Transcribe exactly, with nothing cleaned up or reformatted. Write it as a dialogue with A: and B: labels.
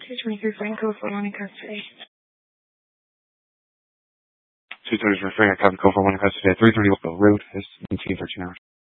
A: two twenty-three Franco for one in custody.
B: two twenty-three Franco, copy, call for one in custody at three thirty Oakville Road, S nineteen thirteen hours.